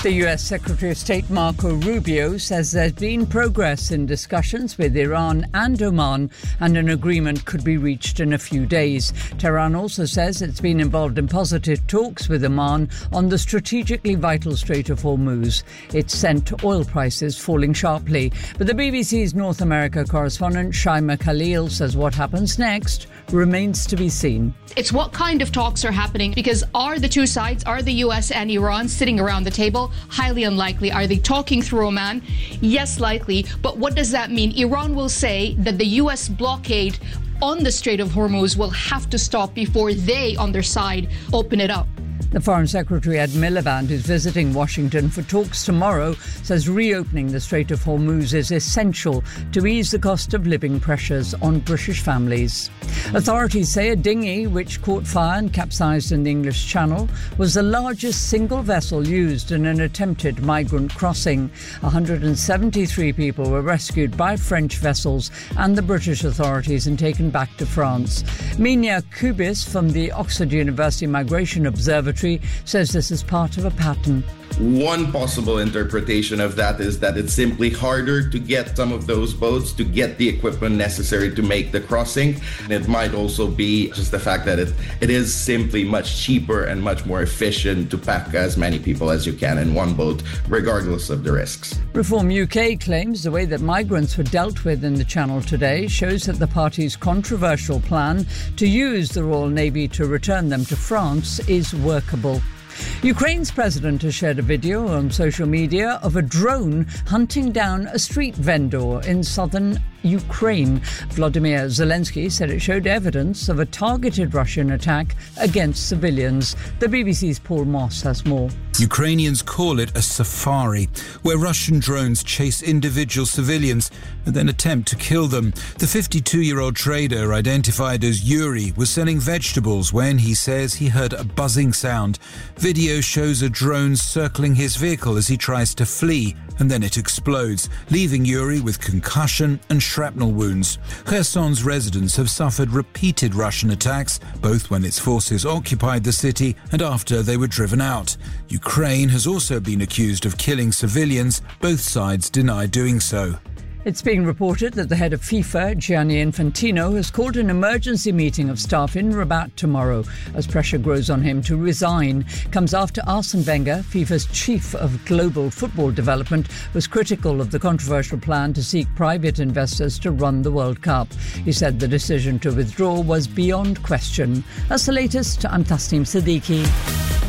The U.S. Secretary of State Marco Rubio says there's been progress in discussions with Iran and Oman and an agreement could be reached in a few days. Tehran also says it's been involved in positive talks with Oman on the strategically vital Strait of Hormuz. It sent oil prices falling sharply. But the BBC's North America correspondent Shaima Khalil says what happens next remains to be seen. It's what kind of talks are happening, because are the two sides, are the US and Iran sitting around the table? Highly unlikely. Are they talking through Oman? Yes, likely. But what does that mean? Iran will say that the US blockade on the Strait of Hormuz will have to stop before they, on their side, open it up. The Foreign Secretary Ed Miliband, who's visiting Washington for talks tomorrow, says reopening the Strait of Hormuz is essential to ease the cost of living pressures on British families. Authorities say a dinghy which caught fire and capsized in the English Channel was the largest single vessel used in an attempted migrant crossing. 173 people were rescued by French vessels and the British authorities and taken back to France. Minia Kubis from the Oxford University Migration Observatory says this is part of a pattern. One possible interpretation of that is that it's simply harder to get some of those boats to get the equipment necessary to make the crossing. And it might also be just the fact that it is simply much cheaper and much more efficient to pack as many people as you can in one boat, regardless of the risks. Reform UK claims the way that migrants were dealt with in the Channel today shows that the party's controversial plan to use the Royal Navy to return them to France is workable. Ukraine's president has shared a video on social media of a drone hunting down a street vendor in southern Ukraine. Volodymyr Zelensky said it showed evidence of a targeted Russian attack against civilians. The BBC's Paul Moss has more. Ukrainians call it a safari, where Russian drones chase individual civilians and then attempt to kill them. The 52-year-old trader, identified as Yuri, was selling vegetables when he says he heard a buzzing sound. Video shows a drone circling his vehicle as he tries to flee, and then it explodes, leaving Yuri with concussion and shrapnel wounds. Kherson's residents have suffered repeated Russian attacks, both when its forces occupied the city and after they were driven out. Ukraine has also been accused of killing civilians. Both sides deny doing so. It's being reported that the head of FIFA, Gianni Infantino, has called an emergency meeting of staff in Rabat tomorrow as pressure grows on him to resign. Comes after Arsene Wenger, FIFA's chief of global football development, was critical of the controversial plan to seek private investors to run the World Cup. He said the decision to withdraw was beyond question. That's the latest. I'm Tasneem Siddiqui.